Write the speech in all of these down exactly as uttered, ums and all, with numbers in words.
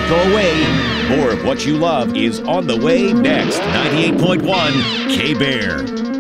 go away. More of what you love is on the way next. ninety-eight point one K-Bear.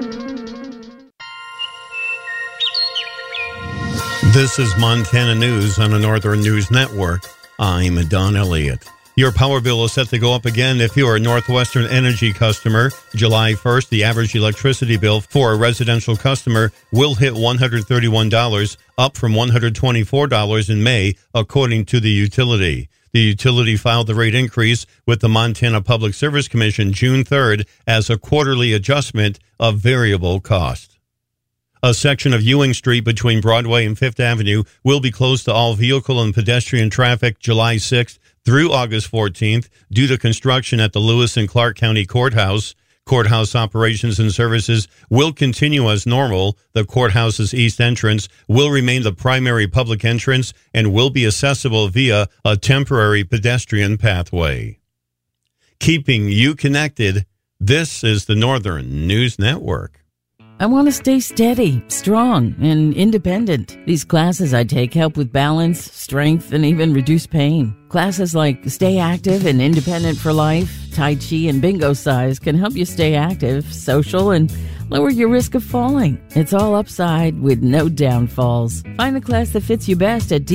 This is Montana News on the Northern News Network. I'm Don Elliott. Your power bill is set to go up again if you're a Northwestern Energy customer. July first, the average electricity bill for a residential customer will hit one hundred thirty-one dollars, up from one hundred twenty-four dollars in May, according to the utility. The utility filed the rate increase with the Montana Public Service Commission June third as a quarterly adjustment of variable cost. A section of Ewing Street between Broadway and Fifth Avenue will be closed to all vehicle and pedestrian traffic July sixth through August fourteenth due to construction at the Lewis and Clark County Courthouse. Courthouse operations and services will continue as normal. The courthouse's east entrance will remain the primary public entrance and will be accessible via a temporary pedestrian pathway. Keeping you connected, this is the Northern News Network. I want to stay steady, strong, and independent. These classes I take help with balance, strength, and even reduce pain. Classes like Stay Active and Independent for Life, Tai Chi, and Bingo Size can help you stay active, social, and lower your risk of falling. It's all upside with no downfalls. Find the class that fits you best at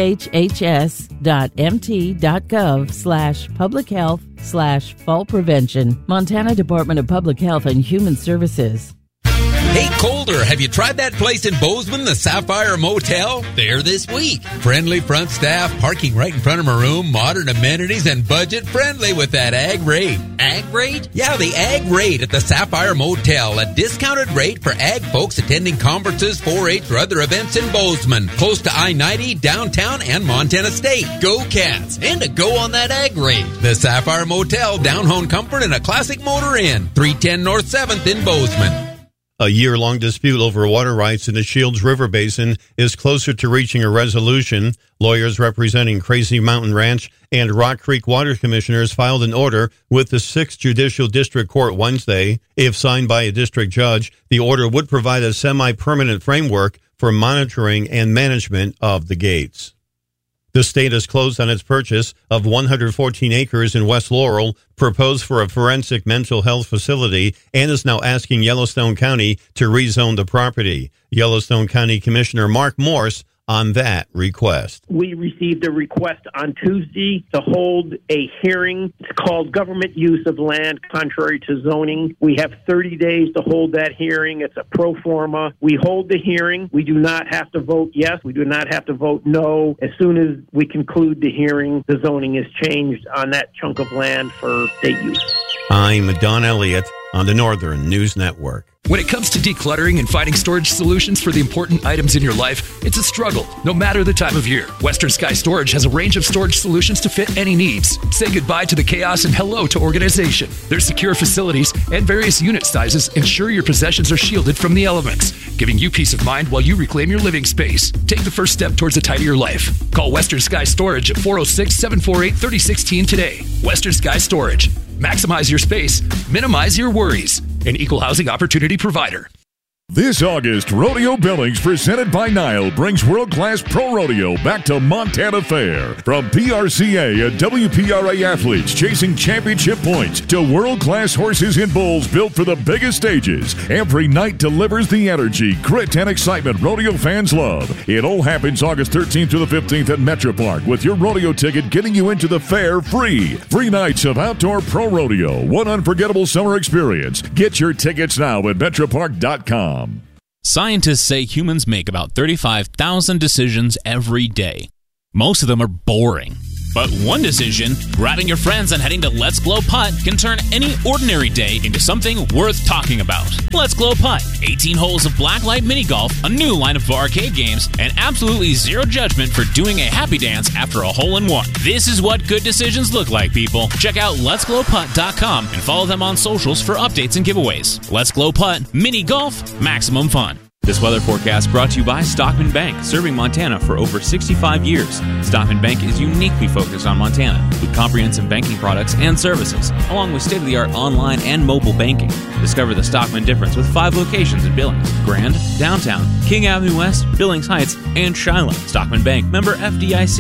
dphhs.mt.gov slash public health slash fall prevention. Montana Department of Public Health and Human Services. Hey, Colder, have you tried that place in Bozeman, the Sapphire Motel? There this week. Friendly front staff, parking right in front of my room, modern amenities, and budget-friendly with that ag rate. Ag rate? Yeah, the ag rate at the Sapphire Motel. A discounted rate for ag folks attending conferences, four H, or other events in Bozeman. Close to I ninety, downtown, and Montana State. Go Cats! And to go on that ag rate. The Sapphire Motel, down-home comfort, and a classic motor inn. three ten North seventh in Bozeman. A year-long dispute over water rights in the Shields River Basin is closer to reaching a resolution. Lawyers representing Crazy Mountain Ranch and Rock Creek Water Commissioners filed an order with the sixth Judicial District Court Wednesday. If signed by a district judge, the order would provide a semi-permanent framework for monitoring and management of the gates. The state has closed on its purchase of one hundred fourteen acres in West Laurel, proposed for a forensic mental health facility, and is now asking Yellowstone County to rezone the property. Yellowstone County Commissioner Mark Morse on that request. We received a request on Tuesday to hold a hearing. It's called Government Use of Land Contrary to Zoning. We have thirty days to hold that hearing. It's a pro forma. We hold the hearing. We do not have to vote yes. We do not have to vote no. As soon as we conclude the hearing, the zoning is changed on that chunk of land for state use. I'm Don Elliott on the Northern News Network. When it comes to decluttering and finding storage solutions for the important items in your life, it's a struggle, no matter the time of year. Western Sky Storage has a range of storage solutions to fit any needs. Say goodbye to the chaos and hello to organization. Their secure facilities and various unit sizes ensure your possessions are shielded from the elements, giving you peace of mind while you reclaim your living space. Take the first step towards a tidier life. Call Western Sky Storage at four oh six, seven four eight, three oh one six today. Western Sky Storage. Maximize your space, minimize your worries. An equal housing opportunity provider. This August, Rodeo Billings, presented by Nile, brings world-class pro rodeo back to Montana Fair. From P R C A and W P R A athletes chasing championship points to world-class horses and bulls built for the biggest stages, every night delivers the energy, grit, and excitement rodeo fans love. It all happens August thirteenth to the fifteenth at Metro Park, with your rodeo ticket getting you into the fair free. Three nights of outdoor pro rodeo, one unforgettable summer experience. Get your tickets now at metro park dot com. Scientists say humans make about thirty-five thousand decisions every day. Most of them are boring. But one decision, grabbing your friends and heading to Let's Glow Putt, can turn any ordinary day into something worth talking about. Let's Glow Putt. eighteen holes of blacklight mini golf, a new line of arcade games, and absolutely zero judgment for doing a happy dance after a hole-in-one. This is what good decisions look like, people. Check out lets glow putt dot com and follow them on socials for updates and giveaways. Let's Glow Putt. Mini golf. Maximum fun. This weather forecast brought to you by Stockman Bank, serving Montana for over sixty-five years. Stockman Bank is uniquely focused on Montana with comprehensive banking products and services, along with state-of-the-art online and mobile banking. Discover the Stockman difference with five locations in Billings, Grand, Downtown, King Avenue West, Billings Heights, and Shiloh. Stockman Bank, member F D I C.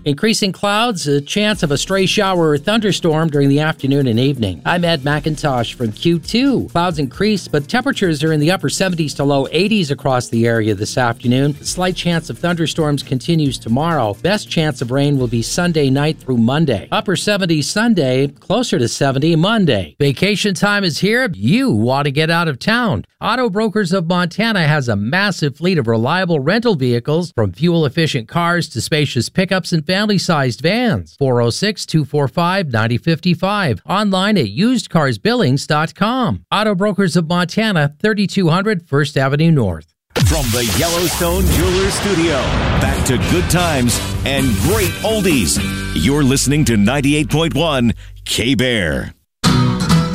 Increasing clouds, a chance of a stray shower or thunderstorm during the afternoon and evening. I'm Ed McIntosh from Q two. Clouds increase, but temperatures are in the upper seventies to low eighties across the area this afternoon. The slight chance of thunderstorms continues tomorrow. Best chance of rain will be Sunday night through Monday. Upper seventies Sunday, closer to seventy Monday. Vacation time is here. You want to get out of town. Auto Brokers of Montana has a massive fleet of reliable rental vehicles, from fuel-efficient cars to spacious pickups and family-sized vans. four oh six, two four five, nine oh five five. Online at used cars billings dot com. Auto Brokers of Montana, thirty-two hundred First Avenue North. From the Yellowstone Jewelers Studio, back to good times and great oldies. You're listening to ninety-eight point one K-Bear.